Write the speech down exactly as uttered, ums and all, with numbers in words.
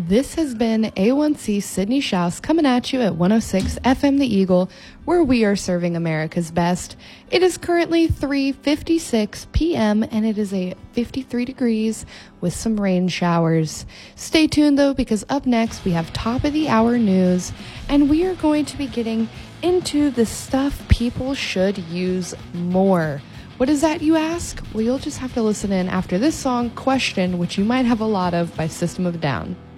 This has been A one C Sydney Schaus coming at you at one oh six F M The Eagle, where we are serving America's best. It is currently three fifty-six p.m. and it is a fifty-three degrees with some rain showers. Stay tuned though, because up next we have top of the hour news, and we are going to be getting into the stuff people should use more. What is that, you ask? Well, you'll just have to listen in after this song, Question, which you might have a lot of, by System of a Down.